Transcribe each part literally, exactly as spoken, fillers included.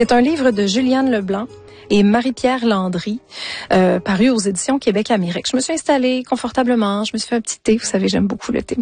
C'est un livre de Juliane Leblanc et Marie-Pierre Landry, euh, paru aux éditions Québec-Amérique. Je me suis installée confortablement, je me suis fait un petit thé, vous savez, j'aime beaucoup le thé.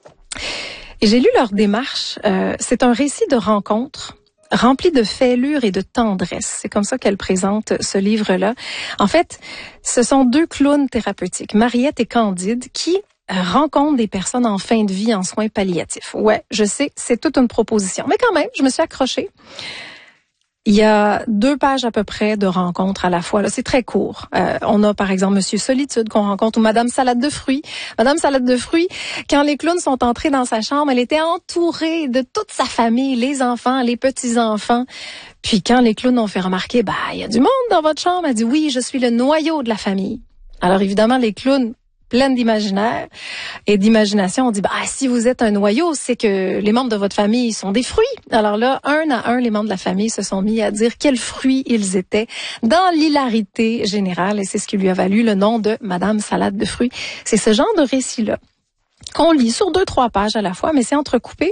Et j'ai lu leur démarche. Euh, c'est un récit de rencontre rempli de fêlure et de tendresse. C'est comme ça qu'elle présente ce livre-là. En fait, ce sont deux clowns thérapeutiques, Mariette et Candide, qui rencontrent des personnes en fin de vie en soins palliatifs. Ouais, je sais, c'est toute une proposition. Mais quand même, je me suis accrochée. Il y a deux pages à peu près de rencontres à la fois. Là, c'est très court. Euh, on a par exemple Monsieur Solitude qu'on rencontre ou Madame Salade de fruits. Madame Salade de fruits, quand les clowns sont entrés dans sa chambre, elle était entourée de toute sa famille, les enfants, les petits-enfants. Puis quand les clowns ont fait remarquer, bah, il y a du monde dans votre chambre, elle dit oui, je suis le noyau de la famille. Alors évidemment, les clowns pleine d'imaginaire et d'imagination. On dit, bah, si vous êtes un noyau, c'est que les membres de votre famille sont des fruits. Alors là, un à un, les membres de la famille se sont mis à dire quels fruits ils étaient dans l'hilarité générale et c'est ce qui lui a valu le nom de Madame Salade de fruits. C'est ce genre de récit-là qu'on lit sur deux, trois pages à la fois, mais c'est entrecoupé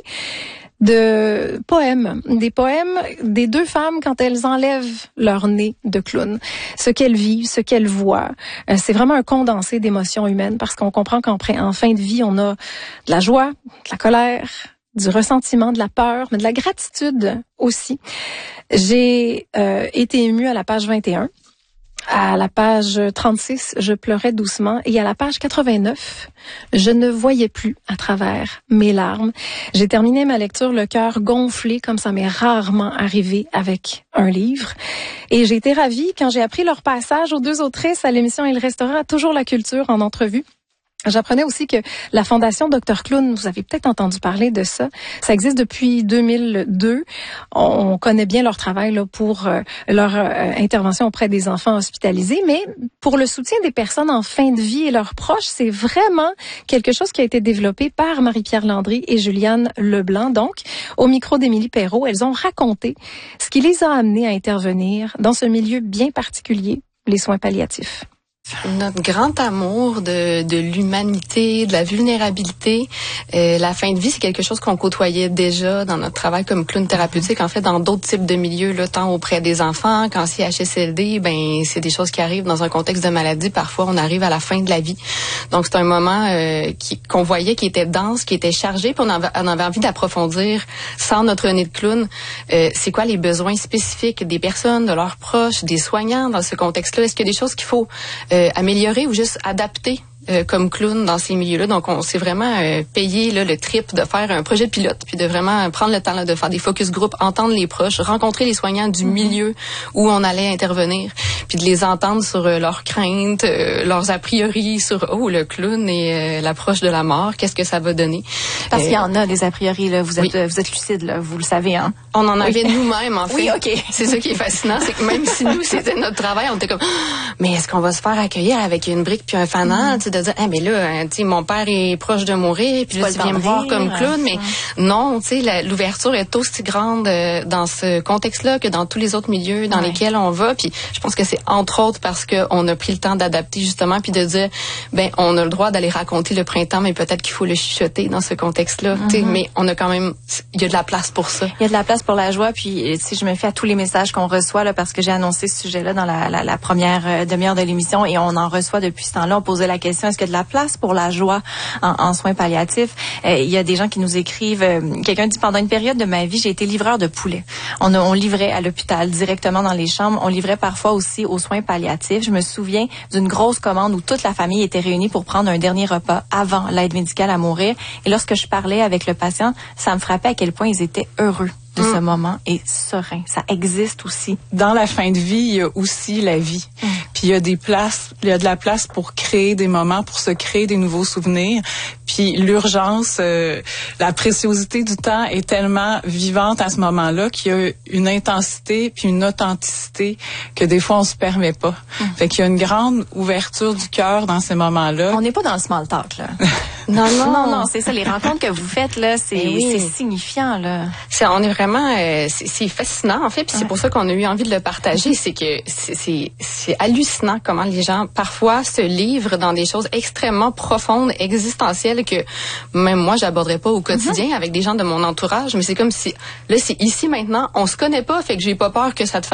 de poèmes, des poèmes des deux femmes quand elles enlèvent leur nez de clown, ce qu'elles vivent, ce qu'elles voient. Euh, c'est vraiment un condensé d'émotions humaines parce qu'on comprend qu'en en fin de vie, on a de la joie, de la colère, du ressentiment, de la peur, mais de la gratitude aussi. J'ai euh, été émue à la page vingt et un. À la page trente-six, je pleurais doucement et à la page quatre-vingt-neuf, je ne voyais plus à travers mes larmes. J'ai terminé ma lecture le cœur gonflé comme ça m'est rarement arrivé avec un livre. Et j'ai été ravie quand j'ai appris leur passage aux deux autrices à l'émission Il restera toujours la culture en entrevue. J'apprenais aussi que la Fondation Docteur Clown, vous avez peut-être entendu parler de ça, ça existe depuis deux mille deux. On connaît bien leur travail là, pour euh, leur euh, intervention auprès des enfants hospitalisés, mais pour le soutien des personnes en fin de vie et leurs proches, c'est vraiment quelque chose qui a été développé par Marie-Pierre Landry et Juliane Leblanc. Donc, au micro d'Émilie Perrault, elles ont raconté ce qui les a amenées à intervenir dans ce milieu bien particulier, les soins palliatifs. Notre grand amour de, de l'humanité, de la vulnérabilité, euh, la fin de vie, c'est quelque chose qu'on côtoyait déjà dans notre travail comme clown thérapeutique. En fait, dans d'autres types de milieux, là, tant auprès des enfants qu'en C H S L D, ben c'est des choses qui arrivent dans un contexte de maladie. Parfois, on arrive à la fin de la vie. Donc, c'est un moment euh, qui, qu'on voyait qui était dense, qui était chargé, puis on avait, on avait envie d'approfondir, sans notre nez de clown, euh, c'est quoi les besoins spécifiques des personnes, de leurs proches, des soignants dans ce contexte-là. Est-ce qu'il y a des choses qu'il faut Euh, améliorer ou juste adapter euh, comme clown dans ces milieux-là. Donc, on s'est vraiment euh, payé là, le trip de faire un projet pilote, puis de vraiment prendre le temps là, de faire des focus group, entendre les proches, rencontrer les soignants du milieu où on allait intervenir, puis de les entendre sur euh, leurs craintes, euh, leurs a priori sur oh le clown et euh, l'approche de la mort, qu'est-ce que ça va donner. Parce euh, qu'il y en a des a priori là. Vous êtes oui. vous êtes lucide là, vous le savez hein. On en avait oui. nous-mêmes en fait. Oui, ok. C'est ça qui est fascinant, c'est que même si nous c'était notre travail, on était comme mais est-ce qu'on va se faire accueillir avec une brique puis un fanal, tu sais, de dire ah mais là tu sais mon père est proche de mourir puis là tu viens me voir comme clown, mais non, tu sais l'ouverture est aussi grande euh, dans ce contexte-là que dans tous les autres milieux dans ouais. lesquels on va, puis je pense que c'est entre autres parce que on a pris le temps d'adapter justement puis de dire ben on a le droit d'aller raconter le printemps, mais peut-être qu'il faut le chuchoter dans ce contexte-là, mm-hmm. tu sais, mais on a quand même il y a de la place pour ça. Il y a de la place pour la joie, puis si je me fie à tous les messages qu'on reçoit là, parce que j'ai annoncé ce sujet-là dans la, la, la première euh, demi-heure de l'émission et on en reçoit depuis ce temps-là. On posait la question, est-ce qu'il y a de la place pour la joie en, en soins palliatifs? Euh, il y a des gens qui nous écrivent, euh, quelqu'un dit, pendant une période de ma vie, j'ai été livreur de poulet. On, a, on livrait à l'hôpital, directement dans les chambres. On livrait parfois aussi aux soins palliatifs. Je me souviens d'une grosse commande où toute la famille était réunie pour prendre un dernier repas avant l'aide médicale à mourir. Et lorsque je parlais avec le patient, ça me frappait à quel point ils étaient heureux de mmh. ce moment et serein. Ça existe aussi. Dans la fin de vie, il y a aussi la vie. Mmh. Puis il y a des places, il y a de la place pour créer des moments, pour se créer des nouveaux souvenirs. Puis l'urgence, euh, la préciosité du temps est tellement vivante à ce moment-là qu'il y a une intensité puis une authenticité que des fois on se permet pas. Mmh. Fait qu'il y a une grande ouverture du cœur dans ces moments-là. On n'est pas dans le small talk là. Non, non. Non, non, c'est ça. Les rencontres que vous faites, là, c'est, oui. c'est signifiant, là. C'est, on est vraiment, euh, c'est, c'est fascinant, en fait, puis ouais. c'est pour ça qu'on a eu envie de le partager. Mm-hmm. C'est que c'est, c'est, c'est hallucinant comment les gens, parfois, se livrent dans des choses extrêmement profondes, existentielles, que même moi, j'aborderais pas au quotidien mm-hmm. avec des gens de mon entourage. Mais c'est comme si, là, c'est ici, maintenant, on se connaît pas, fait que j'ai pas peur que ça te